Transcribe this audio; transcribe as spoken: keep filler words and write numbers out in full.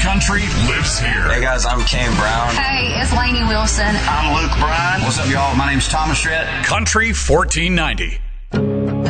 country lives here. Hey guys, I'm Kane Brown. Hey, it's Lainey Wilson. I'm Luke Bryan. What's up, y'all? My name's Thomas Rhett. Country fourteen ninety.